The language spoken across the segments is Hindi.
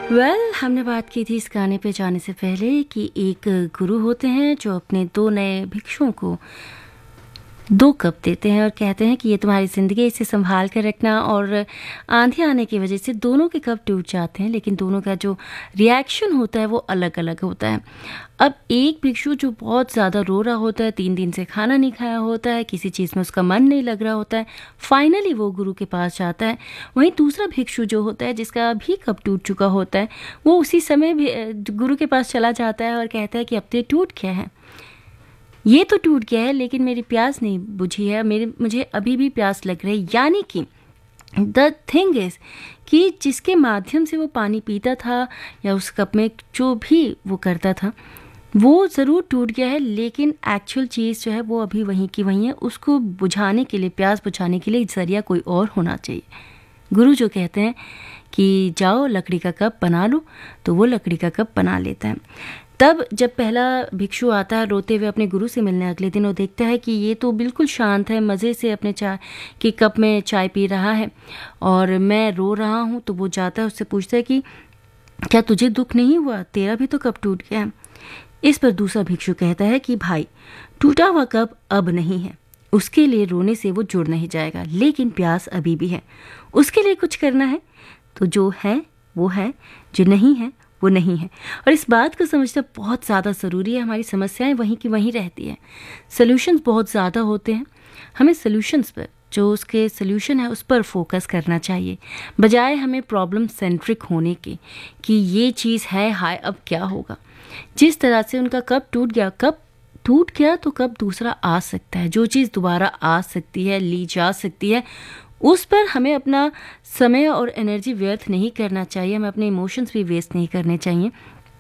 हमने बात की थी इस गाने पे जाने से पहले कि एक गुरु होते हैं जो अपने 2 नए भिक्षुओं को 2 कप देते हैं और कहते हैं कि ये तुम्हारी ज़िंदगी, इसे संभाल कर रखना। और आंधी आने की वजह से दोनों के कप टूट जाते हैं, लेकिन दोनों का जो रिएक्शन होता है वो अलग अलग होता है। अब एक भिक्षु जो बहुत ज़्यादा रो रहा होता है, 3 दिन से खाना नहीं खाया होता है, किसी चीज़ में उसका मन नहीं लग रहा होता है, फाइनली वो गुरु के पास जाता है। वहीं दूसरा भिक्षु जो होता है, जिसका भी कप टूट चुका होता है, वो उसी समय भी गुरु के पास चला जाता है और कहता है कि अब तो ये टूट गया है, ये तो टूट गया है, लेकिन मेरी प्यास नहीं बुझी है, मुझे अभी भी प्यास लग रही है। यानी कि द थिंग इज़ कि जिसके माध्यम से वो पानी पीता था या उस कप में जो भी वो करता था वो ज़रूर टूट गया है, लेकिन एक्चुअल चीज़ जो है वो अभी वहीं की वहीं है। उसको बुझाने के लिए, प्यास बुझाने के लिए ज़रिया कोई और होना चाहिए। गुरु जो कहते हैं कि जाओ लकड़ी का कप बना लो, तो वो लकड़ी का कप बना लेता है। तब जब पहला भिक्षु आता है रोते हुए अपने गुरु से मिलने अगले दिन, वो देखता है कि ये तो बिल्कुल शांत है, मज़े से अपने चाय के कप में चाय पी रहा है और मैं रो रहा हूँ। तो वो जाता है, उससे पूछता है कि क्या तुझे दुख नहीं हुआ, तेरा भी तो कप टूट गया है। इस पर दूसरा भिक्षु कहता है कि भाई, टूटा हुआ कप अब नहीं है, उसके लिए रोने से वो जुड़ नहीं जाएगा, लेकिन प्यास अभी भी है, उसके लिए कुछ करना है। तो जो है वो है, जो नहीं है वो नहीं है। और इस बात को समझना बहुत ज़्यादा ज़रूरी है। हमारी समस्याएं वहीं की वहीं रहती हैं, सॉल्यूशंस बहुत ज़्यादा होते हैं। हमें सॉल्यूशंस पर, जो उसके सॉल्यूशन है उस पर फोकस करना चाहिए, बजाय हमें प्रॉब्लम सेंट्रिक होने के कि ये चीज़ है, हाय अब क्या होगा। जिस तरह से उनका कप टूट गया, कप टूट गया तो कप दूसरा आ सकता है। जो चीज़ दोबारा आ सकती है, ली जा सकती है, उस पर हमें अपना समय और एनर्जी व्यर्थ नहीं करना चाहिए। हमें अपने इमोशंस भी वेस्ट नहीं करने चाहिए,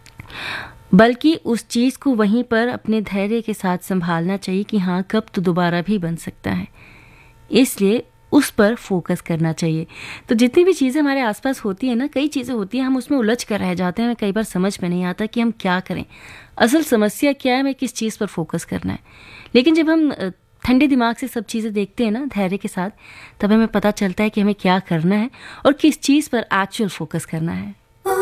बल्कि उस चीज़ को वहीं पर अपने धैर्य के साथ संभालना चाहिए कि हाँ, कब तो दोबारा भी बन सकता है, इसलिए उस पर फोकस करना चाहिए। तो जितनी भी चीज़ें हमारे आसपास होती हैं ना, कई चीज़ें होती हैं, हम उसमें उलझ कर रह जाते हैं। हमें कई बार समझ में नहीं आता कि हम क्या करें, असल समस्या क्या है, हमें किस चीज़ पर फोकस करना है। लेकिन जब हम ठंडे दिमाग से सब चीज़ें देखते हैं ना, धैर्य के साथ, तब हमें पता चलता है कि हमें क्या करना है और किस चीज़ पर एक्चुअल फोकस करना है।